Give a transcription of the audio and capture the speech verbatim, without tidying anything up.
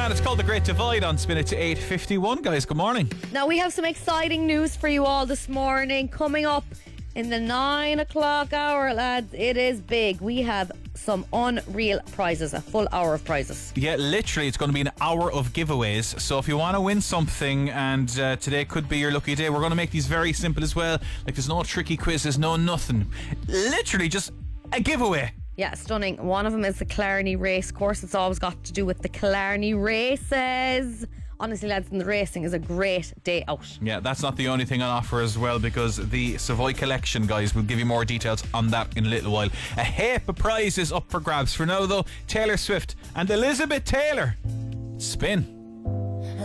Man, it's called The Great Divide on Spin It to eight fifty-one. Guys, good morning. Now we have some exciting news for you all this morning. Coming up in the nine o'clock hour, lads, it is big. We have some unreal prizes, a full hour of prizes. Yeah, literally, it's going to be an hour of giveaways. So if you want to win something, and uh, today could be your lucky day, we're going to make these very simple as well. Like, there's no tricky quizzes, no nothing. Literally just a giveaway. Yeah, stunning. One of them is the Killarney race course. It's always got to do with the Killarney races. Honestly, lads, and the racing is a great day out. Yeah, that's not the only thing on offer as well, because the Savoy Collection, guys, will give you more details on that in a little while. A heap of prizes up for grabs. For now, though, Taylor Swift and Elizabeth Taylor. Spin.